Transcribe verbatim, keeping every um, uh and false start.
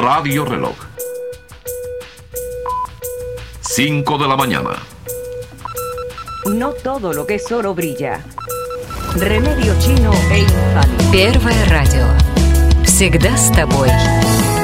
Radio Reloj. cinco de la mañana. No todo lo que es oro brilla. Remedio chino e infalible. Первое радио. Всегда с тобой.